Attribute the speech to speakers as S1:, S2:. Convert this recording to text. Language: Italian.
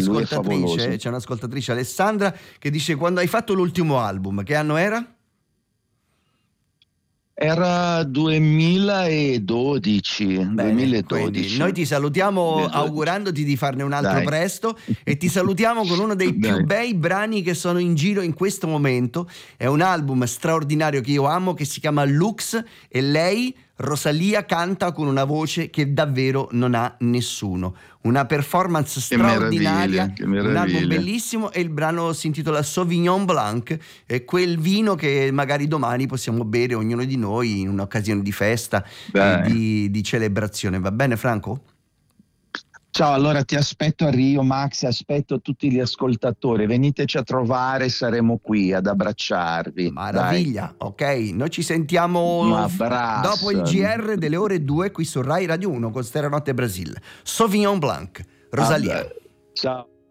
S1: lui è favoloso.
S2: c'è un'ascoltatrice, Alessandra, che dice: quando hai fatto l'ultimo album, che anno era?
S1: Era 2012.
S2: Bene,
S1: 2012.
S2: quindi noi ti salutiamo
S1: 2012.
S2: augurandoti di farne un altro
S1: Dai.
S2: presto, e ti salutiamo con uno dei più
S1: Dai.
S2: bei brani che sono in giro in questo momento. È un album straordinario che io amo, che si chiama Lux, e lei, Rosalia, canta con una voce che davvero non ha nessuno. Una performance straordinaria,
S1: che
S2: un album
S1: meraviglia.
S2: bellissimo, e il brano si intitola Sauvignon Blanc, è quel vino che magari domani possiamo bere ognuno di noi in un'occasione di festa e
S1: Dai.
S2: di celebrazione. Va bene, Franco?
S1: Ciao, allora ti aspetto a Rio, Max, aspetto tutti gli ascoltatori. Veniteci a trovare, saremo qui ad abbracciarvi.
S2: Maraviglia, ok, noi ci
S1: Un
S2: sentiamo dopo il
S1: abbraccio.
S2: GR delle ore 2 qui su Rai Radio 1 con Stereo Notte Brasil. Sauvignon Blanc, Rosalia.
S1: Ciao.